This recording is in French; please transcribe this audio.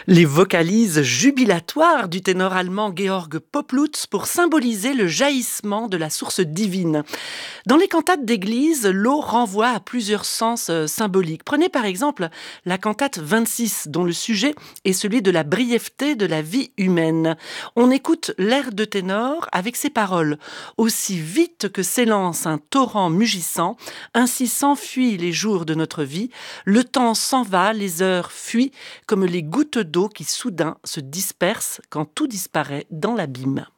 Les vocalises jubilatoires du ténor allemand Georg Poplutz pour symboliser le jaillissement de la source divine. Dans les cantates d'église, l'eau renvoie à plusieurs sens symboliques. Prenez par exemple la cantate 26, dont le sujet est celui de la brièveté de la vie humaine. On écoute l'air de ténor avec ces paroles. Aussi vite que s'élance un torrent mugissant, ainsi s'enfuient les jours de notre vie, le temps s'en va, les heures fuient, comme les gouttes d'eau qui soudain se dispersent quand tout disparaît dans l'abîme.